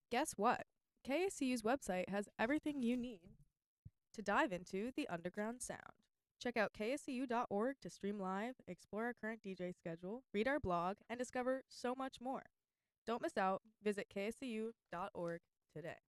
Guess what? KSCU's website has everything you need to dive into the underground sound. Check out kscu.org to stream live, explore our current DJ schedule, read our blog, and discover so much more. Don't miss out. Visit kscu.org today.